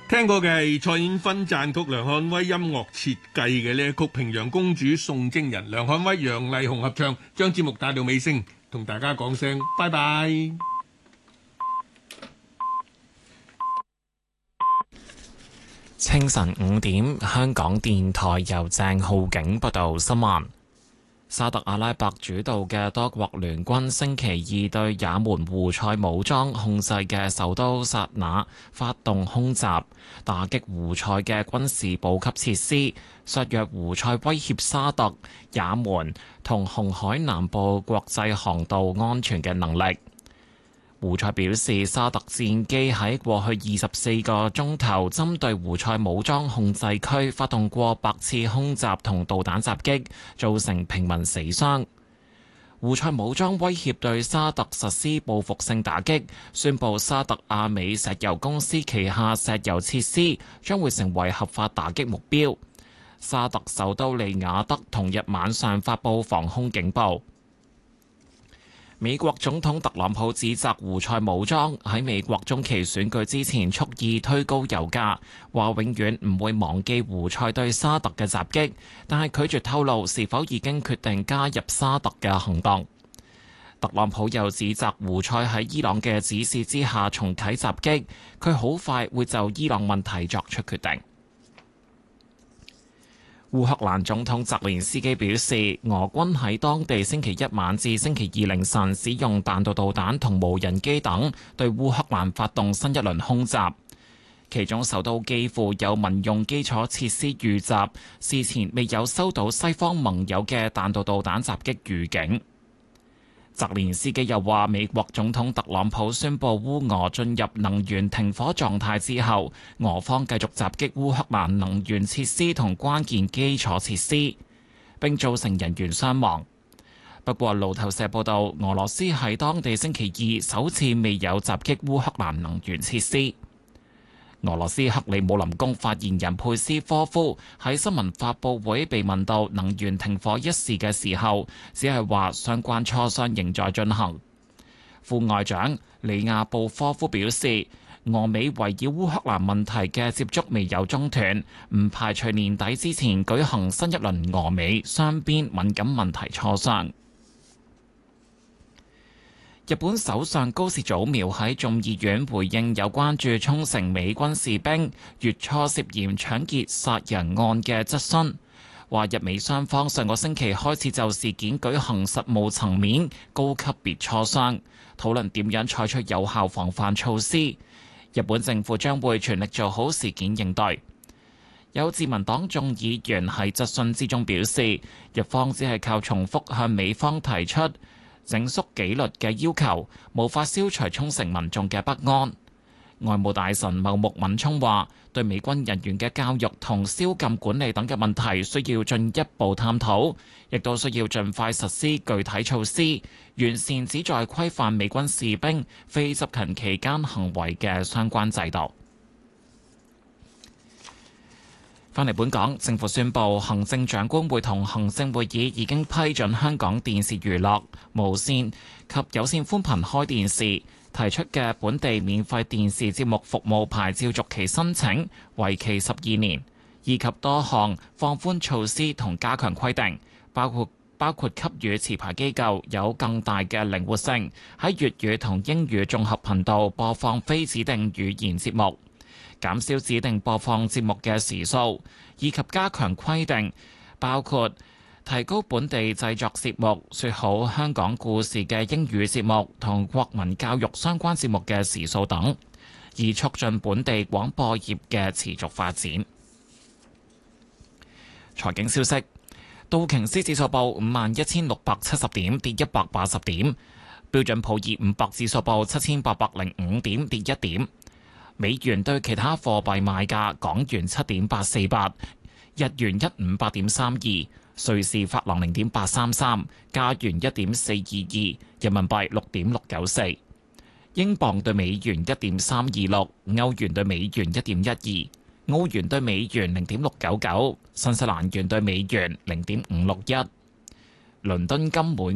聽過嘅係蔡燕芬讚曲梁漢威音樂設計嘅呢一曲《平陽公主送貞人》，梁漢威、楊麗紅合唱，將節目帶到尾聲，同大家講聲拜拜。 清晨5點，香港電台由鄭浩景報道新聞。沙特阿拉伯主導嘅多國聯軍星期二對也門胡塞武裝控制嘅首都薩那發動空襲，打擊胡塞嘅軍事補給設施，削弱胡塞威脅沙特、也門同紅海南部國際航道安全嘅能力。胡塞表示，沙特戰機喺過去24個鐘頭針對胡塞武裝控制區發動過百次空襲同導彈襲擊，造成平民死傷。胡塞武裝威脅對沙特實施報復性打擊，宣布沙特阿美石油公司旗下石油設施將會成為合法打擊目標。沙特首都利雅得同日晚上發布防空警報。美國總統特朗普指責胡塞武裝喺美國中期選舉之前蓄意推高油價，話永遠唔會忘記胡塞對沙特嘅襲擊，但係拒絕透露是否已經決定加入沙特嘅行動。特朗普又指責胡塞喺伊朗嘅指示之下重啟襲擊，佢好快會就伊朗問題作出決定。烏克蘭總統澤連斯基表示，俄軍喺當地星期一晚至星期二凌晨使用彈道導彈同無人機等對烏克蘭發動新一輪空襲，其中首都基輔有民用基礎設施遇襲，事前未有收到西方盟友嘅彈道導彈襲擊預警。澤連斯基又話，美國總統特朗普宣布烏俄進入能源停火狀態之後，俄方繼續襲擊烏克蘭能源設施同關鍵基礎設施，並造成人員傷亡。不過，路透社報道，俄羅斯喺當地星期二首次未有襲擊烏克蘭能源設施。俄羅斯克里姆林宮發言人佩斯科夫喺新聞發佈會被問到能源停火一事嘅時候，只係話相關磋商仍在進行。副外長里亞布科夫表示，俄美圍繞烏克蘭問題嘅接觸未有中斷，唔排除年底之前舉行新一輪俄美雙邊敏感問題磋商。日本首相高市早苗喺眾議院回應有關駐沖繩美軍士兵月初涉嫌搶劫殺人案嘅質詢，話日美雙方上個星期開始就事件舉行實務層面高級別磋商，討論點樣採取有效防範措施。日本政府將會全力做好事件應對。有自民黨眾議員喺質詢之中表示，日方只係靠重複向美方提出整肅紀律嘅要求，無法消除沖繩民眾嘅不安。外務大臣茂木敏充話，對美軍人員嘅教育同宵禁管理等嘅問題需要進一步探討，亦都需要盡快實施具體措施，完善旨在規範美軍士兵非執勤期間行為嘅相關制度。返嚟本港，政府宣布行政長官會同行政會議已經批准香港電視娛樂、無線及有線寬頻開電視提出嘅本地免費電視節目服務牌照續期申請，為期12年，以及多項放寬措施同加強規定，包括給予持牌機構有更大嘅靈活性，喺粵語同英語綜合頻道播放非指定語言節目，減少指定播放節目嘅時數，以及加強規定，包括提高本地製作節目、說好香港故事嘅英語節目同國民教育相關節目嘅時數等，以促進本地廣播業嘅持續發展。財經消息，道瓊斯指數報51,670點，跌180點；標準普爾500指數報7,805點，跌1點。美元對其他貨幣賣價：港元7.848，日元158.32，瑞士法郎0.833，加元1.422，人民幣6.694，英鎊對美元1.326，歐元對美元1.12，澳元對美元0.699，新西蘭元對美元0.561。倫敦金每